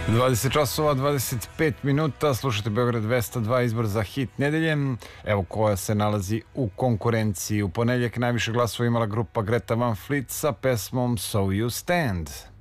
20 časova, 25 minuta, slušajte Beograd 202, izbor za hit nedelje. Evo koja se nalazi u konkurenciji. U ponedjeljak najviše glasova imala grupa Greta Van Fleet sa pesmom So You Stand.